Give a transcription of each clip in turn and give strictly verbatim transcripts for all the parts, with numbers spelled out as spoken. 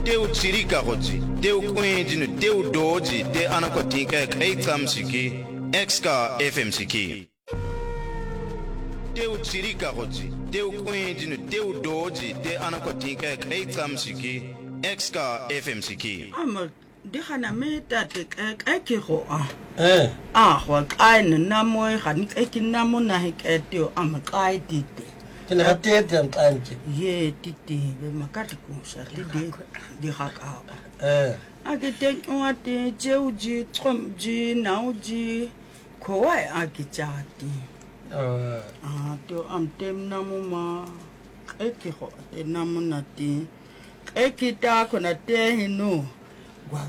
teo tsirika gotse teo kwedino teo doji te anakotinka kai kamsiki exka fm siki teo tsirika gotse teo kwedino teo doji te anakotinka kai kamsiki exka fm siki ama dikana meta te ka ke go a eh a go ka ne na mo ga ni ke na mo na he ke teo ama ka tite ke ne ratete am tantse ye tite be makati ko sa le di di ga ka eh a ke te o te jeu ji trom ji nau ji ko wa a ke chati eh a to am tem na mo ma ke ke go te na mo na ti e ke ta ko na te hino wa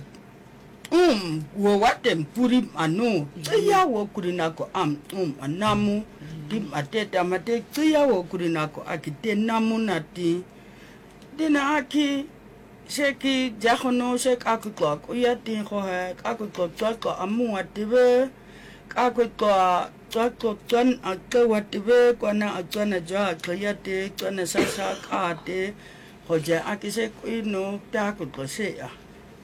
um wo watem puri anu ya wo kurina ko am um anamu dim ateta mate ya wo kurina ko akite namu nati dina aki sheki jahono shek akutwa ko ya tin ko ha akutwa ko amu atibe akutwa ko ton akawatibe ko na atwana ja ko ya te twana sasa kate hoja akise ko no ta ko se ya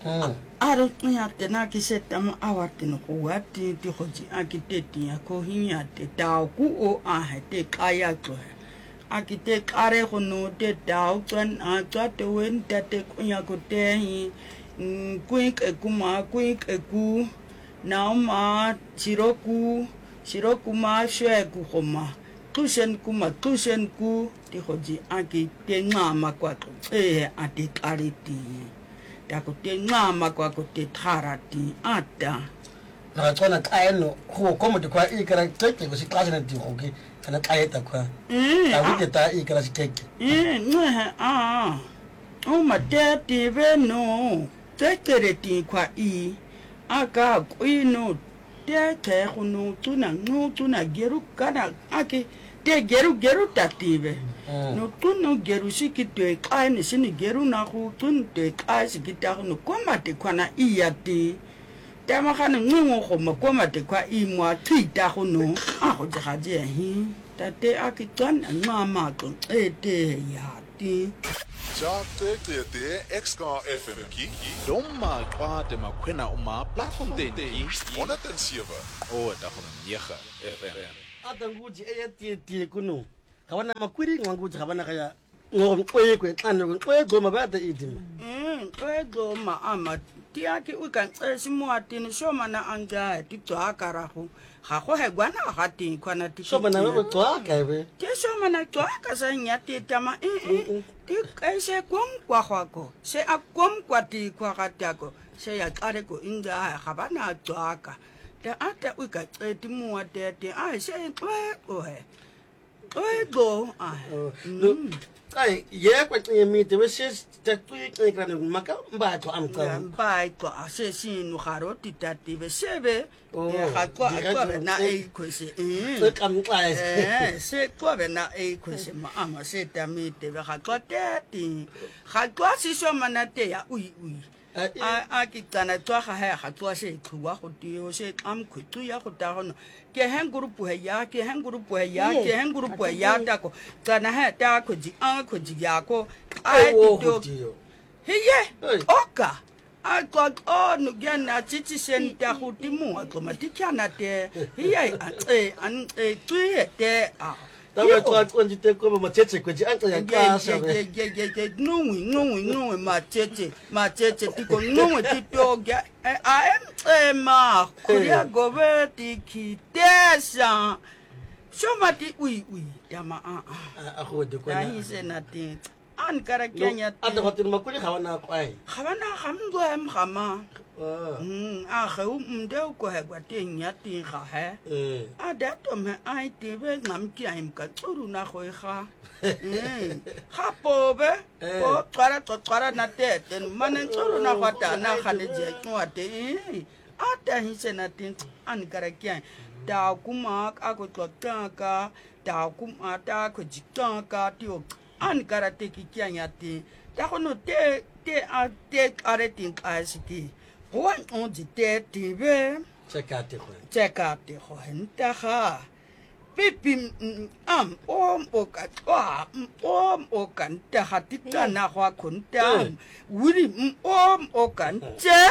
aro ya te na ki se tam awati no ko wati ti hoji akiteti ya ko hinya te ta ku o a he te kaya ko akite kare ko no te ta twan a twa te wen ta te ko ya ko te hi kuik e kuma kuik e ku na ma chiroku chiroku ma shwe ku koma tusen kuma tusen ku ti hoji akite ngama kwa ko e ati kariti ta ko te ngama kwa ko te tharati ata na tsona kaeno go komo te kwa ikara teke go siklase na di go ke kana kaeta kwa ta go ta ikara sikeke eh nwe a o ma te te ve no te tere ti kwa i aka ko no te ke go no tuna no tuna geru kana ake te geru geru tative no tuno geru sikite kai ni sini geru na go tun te kai sikita no komate kwana iati te ma kana ngungo go makoma te kwa i mwa tita go no a go ja je hi tate akitwan mama ko ete yati ja te te te exka fm ki domma kwate makwena uma platform te honderd en zeven o ta go nege fm ata nguji e tie tie kuno kawana makwiri nganguji kabana kaya ngo kwe kwe tlano kwe go mabata idima mm kwe go ma ama tiaki u kan tsesi muatini shoma na anga ti tswa karago ga go he gwana ga ti kwana ti so bana go tswa ka be ke shoma na tswa ka sa nya ti tama e ti ka se kom kwa go se a kom kwa ti kwa ga tako se ya kare go inga ga bana tswa ka te ata u ka tseti muate te a se kwe o he kwe go a ai ye kwa tse mi te we se te tu e kana maka mba to am ka mba to a se sinu garo ti tati be sebe ya ga kwa kwa na e kwese e kam kwa eh se kwa be na e kwese ma ama se ta mi te be ga kwa te ti ga kwa si so mana te ya ui ui a a ki tana to ga ha ga to se tluwa go ti o se am khu tu ya go ta go ke hen grupu he ya ke hen grupu he ya ke hen grupu he ya ta ko tana ha ta ko ji a ko ji ya ko ai ti to he ye oka a ko o no ge na ti ti sen ta go ti mu a ko ma ti kana te he ye e an e tu ye te a tawe kwa konji te ko ma tete ko ji an ya ka sa be ge ge ge nui nui nui ma tete ma tete ti ko nui ti to ge a em e ma kuria go ve ti ki tesa so ma ti ui ui ya ma a a go de ko na hi se na ti an kara kenya a de hotel ma kuri khawana kwai khawana khamgo em khama mm a khu mde ko he kwa ti nya ti kha he a da to me ai ti be ngam ki ai ka tsuru na go ga mm ha po be o tsara to tsara na te te manen tsuru na kwa ta na khale je kwa te a ta hi se na ti an kara kya da kuma ka ko to ka ka da kuma ta ko ji ka ka ti o an kara te ki kya nya ti ta ko no te te a te are tin ka siki wan on di te ti be chekate ko chekate ho henta ha pipi am om oka twa om okan ta hatika na kwa kunta wuri om okan che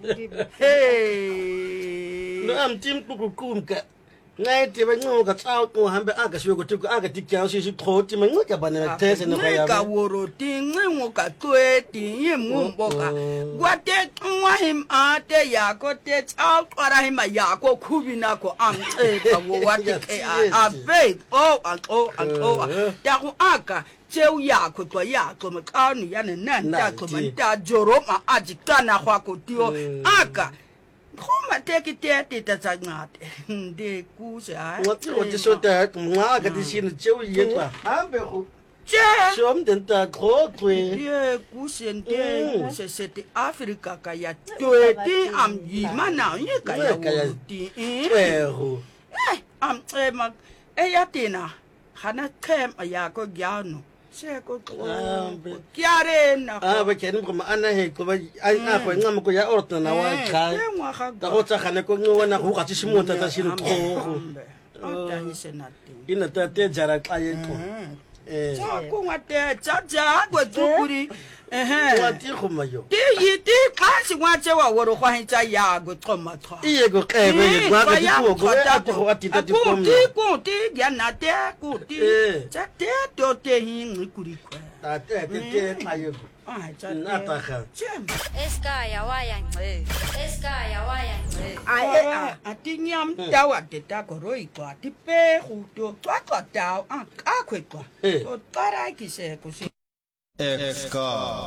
hey no am tim ku ku ka ngai te ba ngo ka tsao ko hambe aga shwe ko tu aga tikya shi shi tho ti ma ngo ka bana te se no ka ya ka woro ti ngo ka twe ti ye mu boka gwa te nwa him a te ya ko te tsao kwara him ya ko kubina ko am e ka wo wa ti ke a be o a o a o ta ko aka cheu ya ko to ya ko ma ka ni ya ne nan ta ko ma ta joro ma aji kana kwa ko tio aka Kuma teki teti tatangate de kusa. What what is so that ma ka di sin cheu ye kwa. Hambe ko. Che. Shom den ta ko twe. Ye kusen de se se te Afrika ka ya tweti am yi mana ye ka ya ti. Pero. Eh am e ma e ya tina. Hana kem aya ko gyano. Se ko kiare na ah ba ken ko ana he ko ba ai a ko ngam ko ya orta na wa ka ta ko ta khane ko ngo na ko ka ti mo ta ta sin ko ina ta te jara ka ye ko eh sa ko ngate cha cha ko tukuri eh wa ti ko ma yo ti yi ti ka si wa che wa wo ro kwa hin cha ya go to ma tho iye ko ka be wa ka ti ko ko a ko ati ta ti ko ti ko ti ya na te ko ti cha te to te hin kuri ko ta te te te ma yo ah cha na ta kha Eskaya wayangce. Eskaya wayangce. ai a ti nyam ta wa te ta ko roi ko ti pe hu to kwa ko ta a ka ko ko to para ki se ko si Exka